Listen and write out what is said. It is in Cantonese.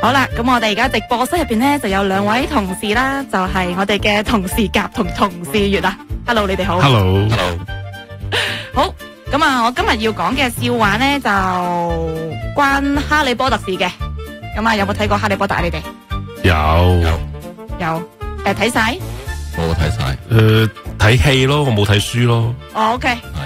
好啦，咁我哋而家直播室入邊咧就有兩位同事啦，就係我哋嘅同事甲同同事乙啊。Hello， 你哋好。 Hello， 好，咁啊，我今日要講嘅笑話咧就關哈利波特事嘅。咁啊，有冇睇過哈利波特啊？你哋有睇晒？ 冇睇晒。 睇戲咯，我冇睇書咯。 哦，OK。